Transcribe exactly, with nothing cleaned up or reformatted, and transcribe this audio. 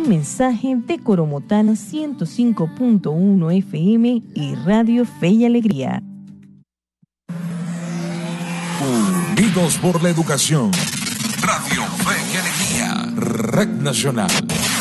Un mensaje de Coromotana ciento cinco punto uno F M y Radio Fe y Alegría. Unidos por la educación. Radio Fe y Alegría. Red Nacional.